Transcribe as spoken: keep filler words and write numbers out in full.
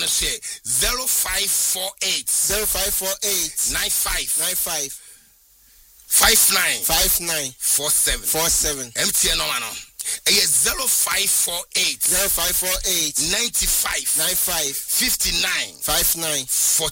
no say zero five four eight zero five four eight nine five nine five five nine five nine four seven four seven. M T N number no eh zero five four eight zero five four eight ninety five nine five fifty nine five nine four